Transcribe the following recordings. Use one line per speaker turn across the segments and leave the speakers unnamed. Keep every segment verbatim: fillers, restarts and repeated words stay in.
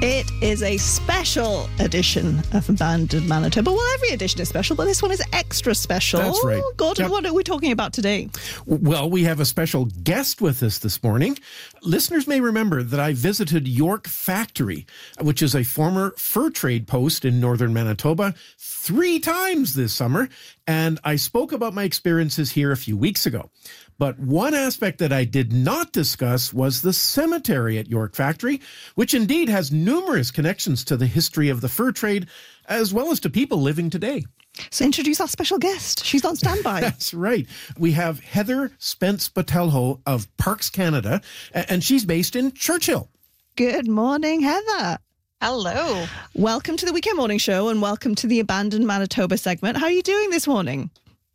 It is a special edition of Abandoned Manitoba. Well, every edition is special, but this one is extra special.
That's right.
Gordon,
Yep.
what are we talking about today?
Well, we have a special guest with us this morning. Listeners may remember that I visited York Factory, which is a former fur trade post in northern Manitoba, three times this summer, and I spoke about my experiences here a few weeks ago. But one aspect that I did not discuss was the cemetery at York Factory, which indeed has numerous connections to the history of the fur trade, as well as to people living today.
So introduce our special guest. She's on standby.
That's right. We have Heather Spence-Botelho of Parks Canada, and she's based in Churchill.
Good morning, Heather.
Hello.
Welcome to the Weekend Morning Show and welcome to the Abandoned Manitoba segment. How are you doing this morning?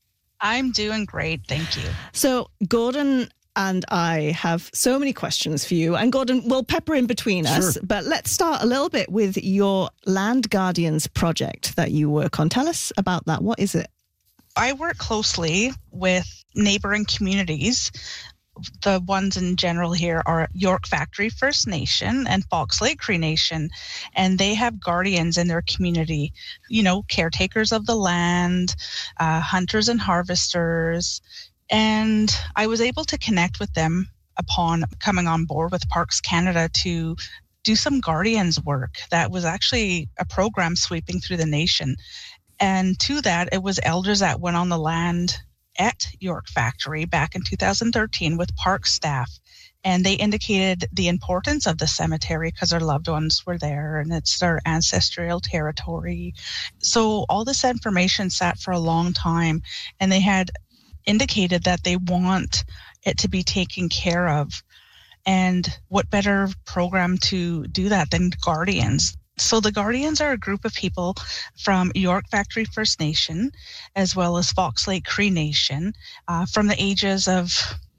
I'm doing great, thank you.
So Gordon and I have so many questions for you, and Gordon will pepper in between us.
Sure.
But let's start a little bit with your Land Guardians project that you work on. Tell us about that. What is it?
I work closely with neighboring communities. The ones in general here are York Factory First Nation and Fox Lake Cree Nation, and they have guardians in their community, you know, caretakers of the land, uh, hunters and harvesters. And I was able to connect with them upon coming on board with Parks Canada to do some guardians work. That was actually a program sweeping through the nation. And to that, it was elders that went on the land at York Factory back in two thousand thirteen with park staff, and they indicated the importance of the cemetery because their loved ones were there and it's their ancestral territory. So all this information sat for a long time, and they had indicated that they want it to be taken care of. And what better program to do that than Guardians? So the Guardians are a group of people from York Factory First Nation, as well as Fox Lake Cree Nation, uh, from the ages of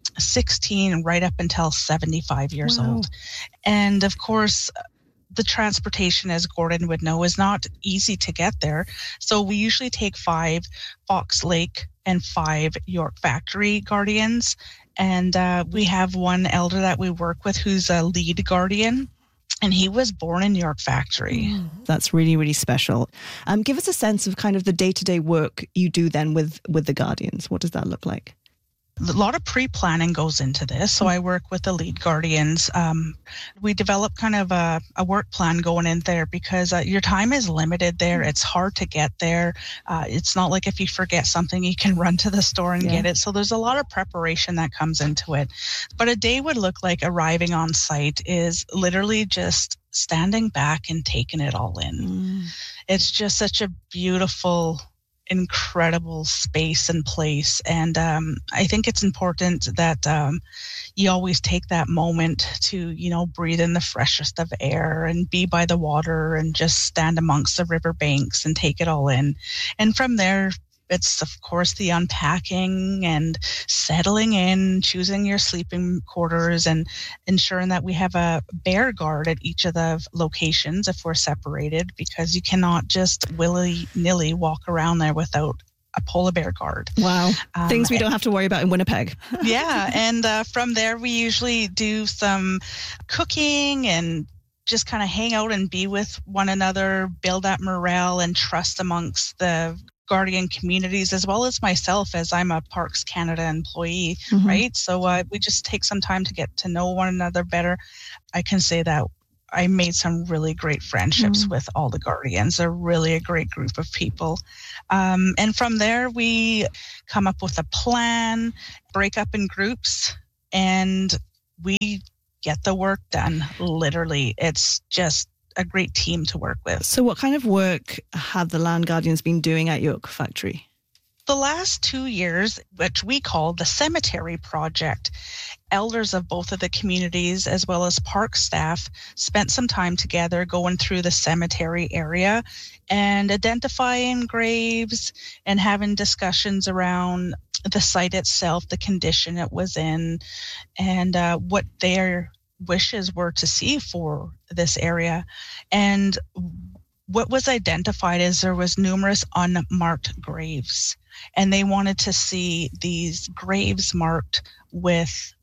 sixteen right up until seventy-five years
Wow.
old. And of course, the transportation, as Gordon would know, is not easy to get there. So we usually take five Fox Lake and five York Factory Guardians. And uh, we have one elder that we work with who's a lead guardian. And he was born in York Factory.
That's really, really special. Um, give us a sense of kind of the day-to-day work you do then with, with the Guardians. What does that look like?
A lot of pre-planning goes into this. So I work with the lead guardians. Um, we develop kind of a, a work plan going in there because uh, your time is limited there. It's hard to get there. Uh, it's not like if you forget something, you can run to the store and
Yeah.
get it. So there's a lot of preparation that comes into it. But a day would look like arriving on site is literally just standing back and taking it all in.
Mm.
It's just such a beautiful, incredible space and place. And um, I think it's important that um, you always take that moment to, you know, breathe in the freshest of air and be by the water and just stand amongst the riverbanks and take it all in. And from there, it's, of course, the unpacking and settling in, choosing your sleeping quarters, and ensuring that we have a bear guard at each of the locations if we're separated, because you cannot just willy-nilly walk around there without a polar bear guard.
Wow.
Um,
Things we don't have to worry about in Winnipeg.
Yeah, and uh, from there we usually do some cooking and just kind of hang out and be with one another, build that morale and trust amongst the Guardian communities, as well as myself, as I'm a Parks Canada employee,
Mhm.
right? So uh, we just take some time to get to know one another better. I can say that I made some really great friendships
Mm.
with all the Guardians. They're really a great group of people. Um, and from there, we come up with a plan, break up in groups, and we get the work done. Literally, it's just a great team to work with.
So what kind of work have the Land Guardians been doing at York Factory?
The last two years, which we call the Cemetery Project, elders of both of the communities as well as park staff spent some time together going through the cemetery area and identifying graves and having discussions around the site itself, the condition it was in, and uh, what their wishes were to see for this area. And what was identified is there was numerous unmarked graves, and they wanted to see these graves marked with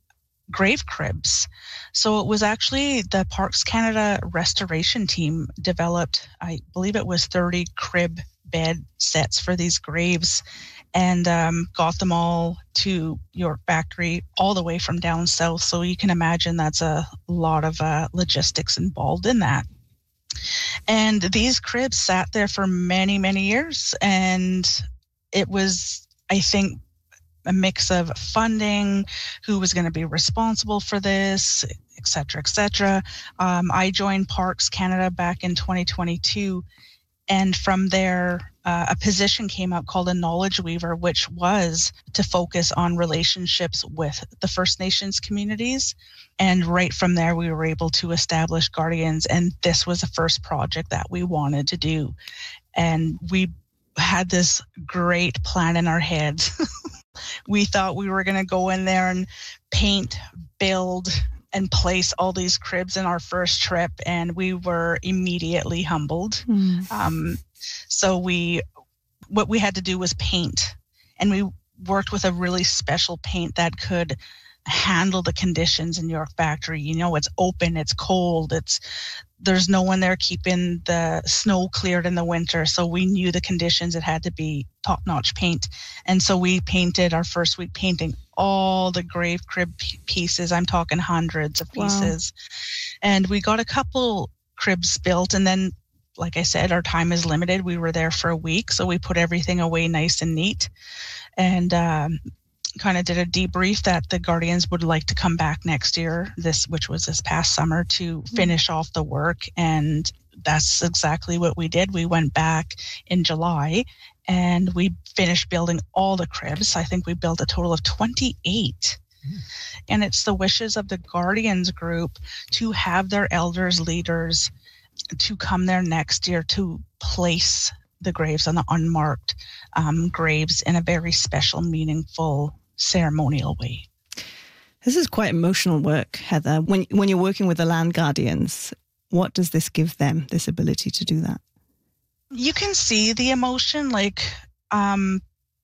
grave cribs. So it was actually the Parks Canada restoration team developed, I believe it was thirty crib bed sets for these graves, and um, got them all to York Factory all the way from down south. So you can imagine that's a lot of uh, logistics involved in that. And these cribs sat there for many, many years. And it was, I think, a mix of funding, who was going to be responsible for this, et cetera, et cetera. Um, I joined Parks Canada back in twenty twenty-two. And from there, uh, a position came up called a Knowledge Weaver, which was to focus on relationships with the First Nations communities. And right from there, we were able to establish Guardians. And this was the first project that we wanted to do. And we had this great plan in our heads. We thought we were going to go in there and paint, build, and place all these cribs in our first trip, and we were immediately humbled. Mm. Um, so we, what we had to do was paint, and we worked with a really special paint that could handle the conditions in York Factory. You know, it's open, it's cold, it's there's no one there keeping the snow cleared in the winter. So we knew the conditions. It had to be top-notch paint. And so we painted our first week painting all the grave crib p- pieces. I'm talking hundreds of pieces. Wow. And we got a couple cribs built. And then, like I said, our time is limited. We were there for a week. So we put everything away nice and neat. And, um, kind of did a debrief that the Guardians would like to come back next year, this which was this past summer, to finish off the work. And that's exactly what we did. We went back in July and we finished building all the cribs. I think we built a total of twenty-eight. Mm. And it's the wishes of the Guardians group to have their elders, leaders, to come there next year to place the graves on the unmarked um, graves in a very special, meaningful, ceremonial way.
This is quite emotional work, Heather. When when you're working with the land guardians, what does this give them, this ability to do that?
You can see the emotion. Like um,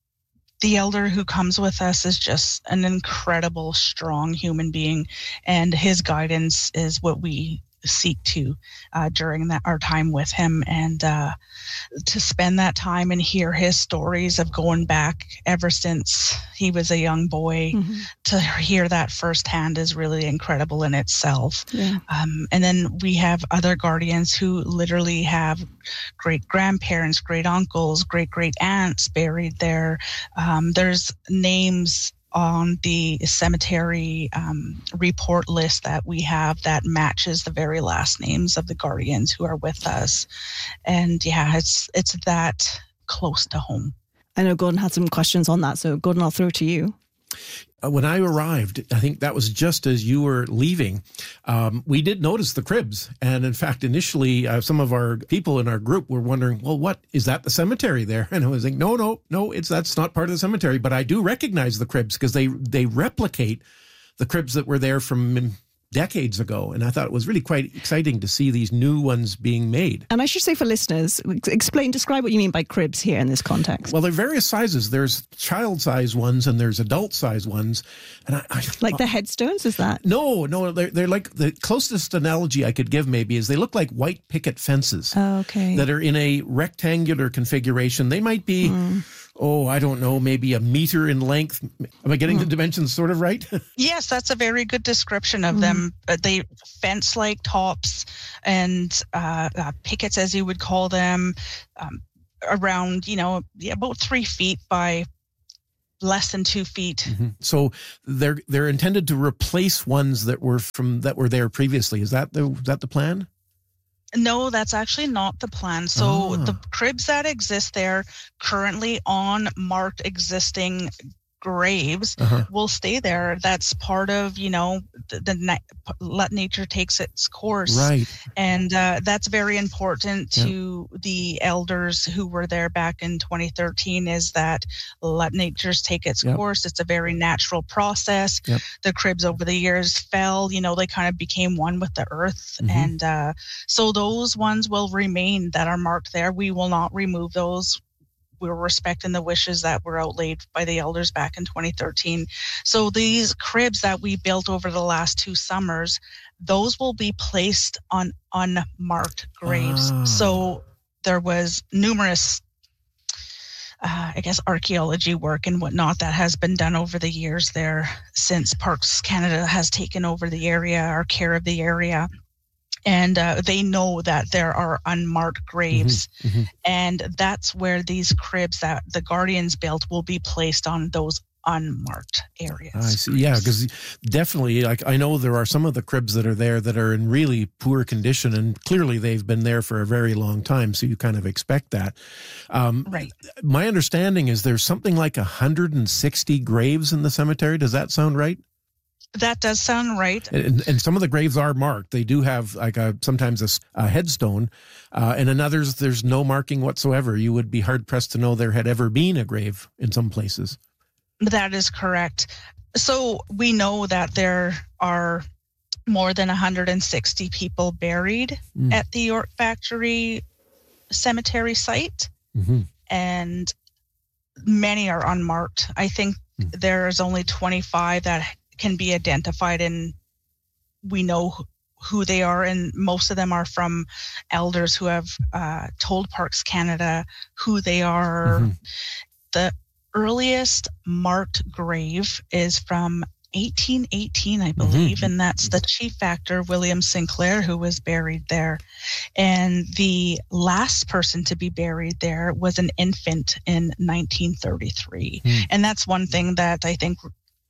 the elder who comes with us is just an incredible, strong human being, and his guidance is what we seek to uh, during that our time with him, and uh, to spend that time and hear his stories of going back ever since he was a young boy. Mm-hmm. To hear that firsthand is really incredible in itself. Yeah. Um, and then we have other guardians who literally have great grandparents, great uncles, great great aunts buried there. Um, there's names on the cemetery um, report list that we have that matches the very last names of the Guardians who are with us. And yeah, it's it's that close to home.
I know Gordon had some questions on that, so Gordon, I'll throw it to you.
Uh, when I arrived, I think that was just as you were leaving, um, we did notice the cribs. And in fact, initially, uh, some of our people in our group were wondering, well, what, is that the cemetery there? And I was like, no, no, no, it's that's not part of the cemetery. But I do recognize the cribs because they, they replicate the cribs that were there from decades ago. And I thought it was really quite exciting to see these new ones being made.
And I should say for listeners, explain, describe what you mean by cribs here in this context.
Well, there are various sizes. There's child-size ones and there's adult-size ones. And I, I,
like the headstones, is that?
No, no, they're, they're like, the closest analogy I could give maybe is they look like white picket fences.
Oh, okay.
That are in a rectangular configuration. They might be... Mm. Oh, I don't know, maybe a meter in length. Am I getting hmm. the dimensions sort of right?
Yes, that's a very good description of mm. them. Uh, they fence-like tops and uh, uh, pickets, as you would call them, um, around, you know, about three feet by less than two feet.
Mm-hmm. So they're they're intended to replace ones that were from that were there previously. Is that the is that the plan?
No, that's actually not the plan. So ah. the cribs that exist there currently on marked existing graves uh-huh. will stay there. That's part of, you know, the, the na- let nature takes its course.
Right.
And uh, that's very important to yep. the elders who were there back in twenty thirteen, is that let nature take its yep. course. It's a very natural process. Yep. The cribs over the years fell, you know, they kind of became one with the earth. Mm-hmm. And uh, so those ones will remain that are marked there. We will not remove those. we were respecting the wishes that were outlaid by the elders back in twenty thirteen. So these cribs that we built over the last two summers, those will be placed on unmarked graves.
Ah.
So there was numerous, uh, I guess, archaeology work and whatnot that has been done over the years there since Parks Canada has taken over the area, or care of the area. And uh, they know that there are unmarked graves.
Mm-hmm, mm-hmm.
And that's where these cribs that the Guardians built will be placed, on those unmarked areas.
I see. Yeah, because definitely, like, I know there are some of the cribs that are there that are in really poor condition, and clearly they've been there for a very long time, so you kind of expect that. Um,
right.
My understanding is there's something like one hundred sixty graves in the cemetery. Does that sound right?
That does sound right.
And, and some of the graves are marked. They do have like a sometimes a, a headstone, uh, and in others there's no marking whatsoever. You would be hard pressed to know there had ever been a grave in some places.
That is correct. So we know that there are more than one hundred sixty people buried mm. at the York Factory cemetery site,
mm-hmm.
and many are unmarked. I think mm. there's only twenty-five that can be identified, and we know who they are, and most of them are from elders who have uh, told Parks Canada who they are.
Mm-hmm.
The earliest marked grave is from eighteen eighteen, I believe, mm-hmm. and that's the chief factor, William Sinclair, who was buried there. And the last person to be buried there was an infant in nineteen thirty-three. Mm. And that's one thing that I think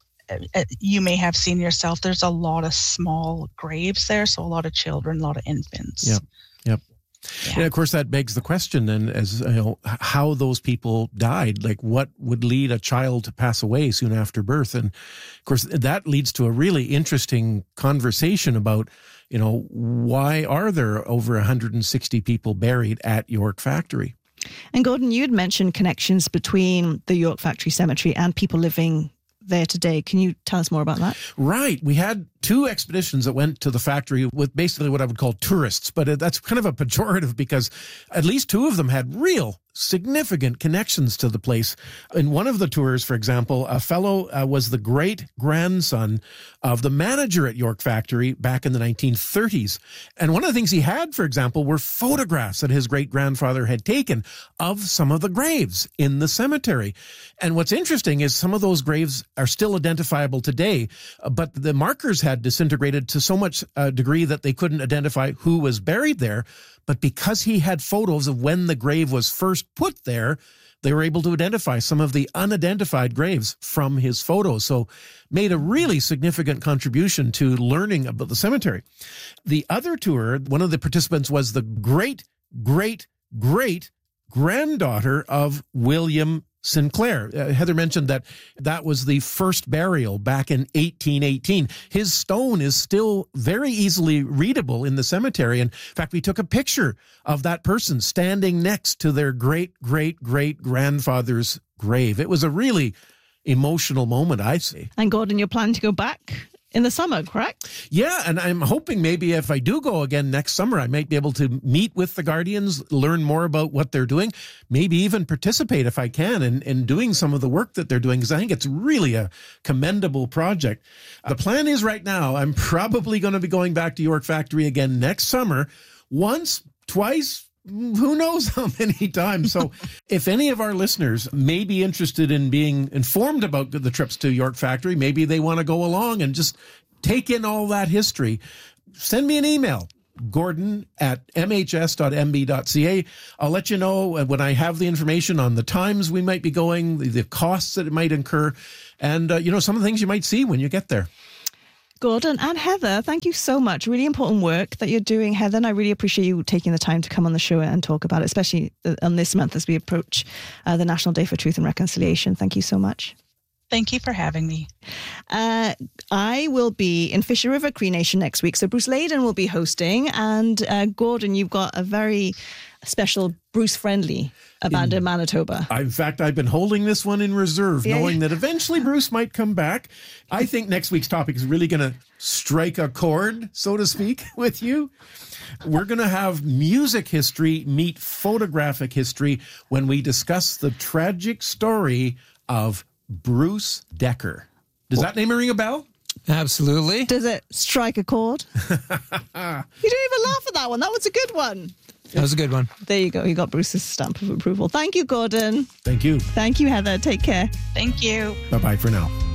you may have seen yourself. There's a lot of small graves there, so a lot of children, a lot of infants.
Yep, yep.
Yeah.
And of course, that begs the question then, as you know, how those people died. Like, what would lead a child to pass away soon after birth? And of course, that leads to a really interesting conversation about, you know, why are there over one hundred sixty people buried at York Factory?
And Gordon, you'd mentioned connections between the York Factory Cemetery and people living there today. Can you tell us more about that?
Right. We had two expeditions that went to the factory with basically what I would call tourists, but that's kind of a pejorative because at least two of them had real significant connections to the place. In one of the tours, for example, a fellow uh, was the great grandson of the manager at York Factory back in the nineteen thirties. And one of the things he had, for example, were photographs that his great grandfather had taken of some of the graves in the cemetery. And what's interesting is some of those graves are still identifiable today, but the markers had disintegrated to so much uh, degree that they couldn't identify who was buried there. But because he had photos of when the grave was first put there, they were able to identify some of the unidentified graves from his photos. So made a really significant contribution to learning about the cemetery. The other tour, one of the participants was the great, great, great granddaughter of William Sinclair. Uh, Heather mentioned that that was the first burial back in eighteen eighteen. His stone is still very easily readable in the cemetery. In fact, we took a picture of that person standing next to their great, great, great grandfather's grave. It was a really emotional moment, I say.
And Gordon, you're planning to go back in the summer, correct?
Yeah, and I'm hoping maybe if I do go again next summer, I might be able to meet with the Guardians, learn more about what they're doing, maybe even participate if I can in, in doing some of the work that they're doing, because I think it's really a commendable project. The plan is right now, I'm probably going to be going back to York Factory again next summer, once, twice, who knows how many times. So if any of our listeners may be interested in being informed about the trips to York Factory, maybe they want to go along and just take in all that history, send me an email, Gordon at m h s dot m b dot c a. I'll let you know when I have the information on the times we might be going, the, the costs that it might incur, and, uh, you know, some of the things you might see when you get there.
Gordon and Heather, thank you so much. Really important work that you're doing, Heather, and I really appreciate you taking the time to come on the show and talk about it, especially on this month as we approach uh, the National Day for Truth and Reconciliation. Thank you so much.
Thank you for having me.
Uh, I will be in Fisher River Cree Nation next week. So Bruce Layden will be hosting. And uh, Gordon, you've got a very special Bruce-friendly Abandoned Manitoba.
In fact, I've been holding this one in reserve,
yeah,
knowing
yeah.
that eventually Bruce might come back. I think next week's topic is really going to strike a chord, so to speak, with you. We're going to have music history meet photographic history when we discuss the tragic story of Bruce Decker. Does that name ring a bell?
Absolutely.
Does it strike a chord? You didn't even laugh at that one. That was a good one.
That was a good one.
There you go. You got Bruce's stamp of approval. Thank you, Gordon.
Thank you.
Thank you, Heather. Take care.
Thank you.
Bye-bye for now.